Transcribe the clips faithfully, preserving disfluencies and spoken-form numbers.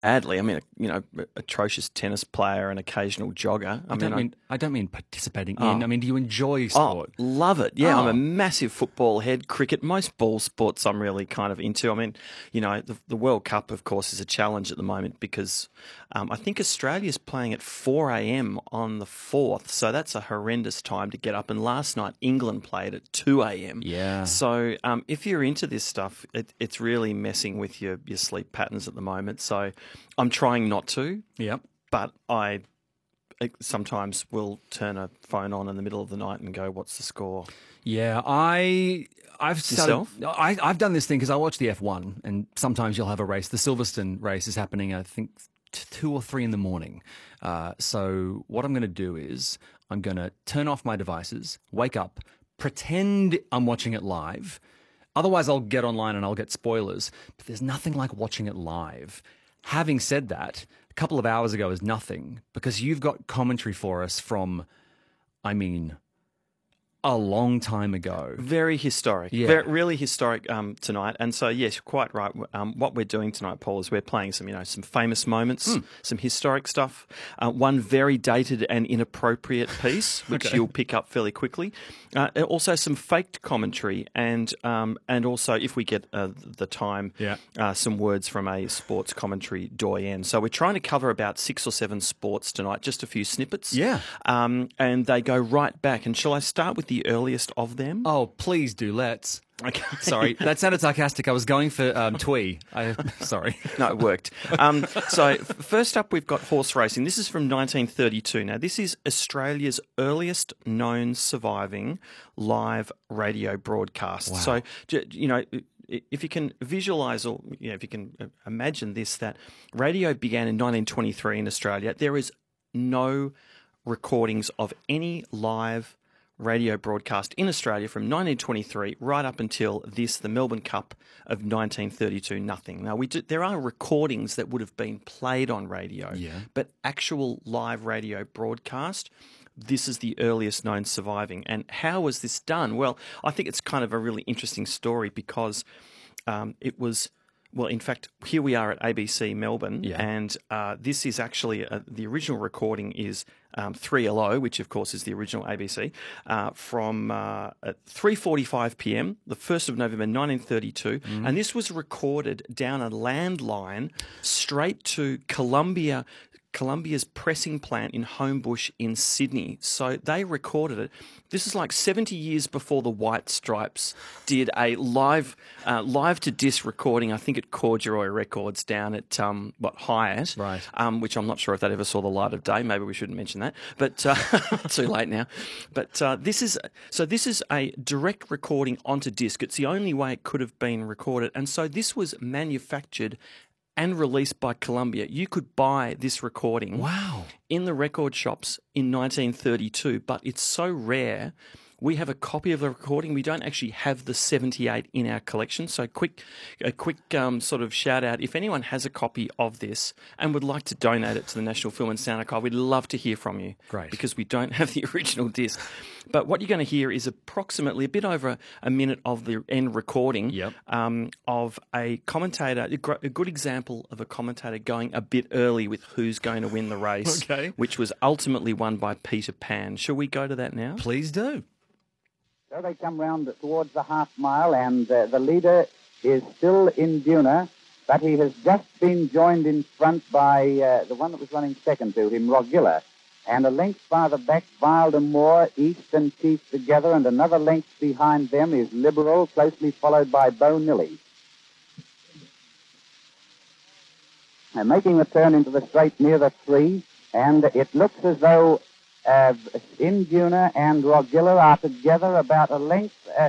Adley, I mean, you know, atrocious tennis player, an occasional jogger. I, I don't mean, mean I, I don't mean participating Oh. in. I mean, do you enjoy sport? Oh, love it. Yeah, I'm Oh. a massive football head. Cricket, most ball sports I'm really kind of into. I mean, you know, the, the World Cup, of course, is a challenge at the moment because um, I think Australia's playing at four a.m. on the fourth, so that's a horrendous time to get up. And last night, England played at two a.m. Yeah. So um, if you're into this stuff, it, it's really messing with your, your sleep patterns at the moment. So I'm trying not to, Yep. but I sometimes will turn a phone on in the middle of the night and go, "What's the score?" Yeah, I I've started, Yourself? I I've done this thing because I watch the F one, and sometimes you'll have a race. The Silverstone race is happening, I think, t- two or three in the morning. Uh, so what I'm going to do is I'm going to turn off my devices, wake up, pretend I'm watching it live. Otherwise, I'll get online and I'll get spoilers. But there's nothing like watching it live. Having said that, a couple of hours ago is nothing because you've got commentary for us from, I mean, a long time ago. Very historic. Yeah. Very, really historic um, tonight. And so, yes, quite right. Um, what we're doing tonight, Paul, is we're playing some, you know, some famous moments, Mm. some historic stuff. Uh, one very dated and inappropriate piece, which Okay. you'll pick up fairly quickly. Uh, and also some faked commentary, and um, and also, if we get uh, the time, Yeah. uh, some words from a sports commentary doyen. So we're trying to cover about six or seven sports tonight, just a few snippets. Yeah. Um, and they go right back. And shall I start with the earliest of them? Oh, please do. Let's. Okay. Sorry, that sounded sarcastic. I was going for um, twee. I, sorry. No, it worked. Um, so f- first up, we've got horse racing. This is from nineteen thirty-two. Now, this is Australia's earliest known surviving live radio broadcast. Wow. So, j- you know, if you can visualise or you know, if you can imagine this, that radio began in nineteen twenty-three in Australia. There is no recordings of any live radio broadcast in Australia from nineteen twenty-three right up until this, the Melbourne Cup of nineteen thirty-two, nothing. Now, we do, there are recordings that would have been played on radio, Yeah. but actual live radio broadcast, this is the earliest known surviving. And how was this done? Well, I think it's kind of a really interesting story because um, it was... Well, in fact, here we are at A B C Melbourne, Yeah. and uh, this is actually uh, the original recording is um, three L O, which of course is the original A B C, uh, from uh, at three forty-five p m, the first of November nineteen thirty-two, Mm-hmm. and this was recorded down a landline straight to Columbia. Columbia's pressing plant in Homebush in Sydney. So they recorded it. This is like seventy years before the White Stripes did a live uh, live to disc recording, I think at Corduroy Records down at um, what Hyatt, Right. um, which I'm not sure if that ever saw the light of day. Maybe we shouldn't mention that, but uh, too late now. But uh, this is so this is a direct recording onto disc. It's the only way it could have been recorded, and so this was manufactured and released by Columbia. You could buy this recording Wow. in the record shops in nineteen thirty-two, but it's so rare. We have a copy of the recording. We don't actually have the seventy-eight in our collection. So quick, a quick um, sort of shout out. If anyone has a copy of this and would like to donate it to the National Film and Sound Archive, we'd love to hear from you. Great. Because we don't have the original disc. But what you're going to hear is approximately a bit over a minute of the end recording Yep. um, of a commentator, a gr- a good example of a commentator going a bit early with who's going to win the race, Okay. which was ultimately won by Peter Pan. Shall we go to that now? Please do. So they come round towards the half mile, and uh, the leader is still in Duna, but he has just been joined in front by uh, the one that was running second to him, Rogilla. And a length farther back, Wilder Moore, East and Chief together, and another length behind them is Liberal, closely followed by Bo Nilly. And making the turn into the straight near the three, and it looks as though uh, Induna and Rogilla are together about a length. Uh,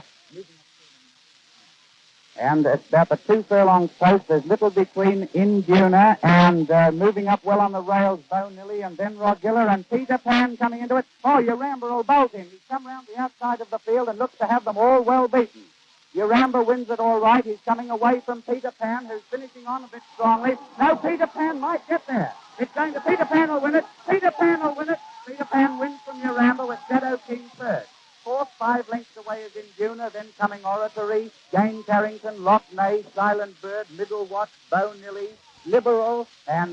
and it's about the two furlong post. There's little between Induna and uh, moving up well on the rails, Bo Nilly, and then Rogilla and Peter Pan coming into it. Oh, Uramba will bolt in. He's come round the outside of the field and looks to have them all well beaten. Uramba wins it all right. He's coming away from Peter Pan, who's finishing on a bit strongly. Now Peter Pan might get there. It's going to Peter Pan will win it. Peter Pan will win it. Peter Pan wins from Uramba with Shadow King third. Fourth, five lengths away is Induna, then coming Oratory, Jane Carrington, Lock Nay, Silent Bird, Middle Watch, Bo Nilly, Liberal, and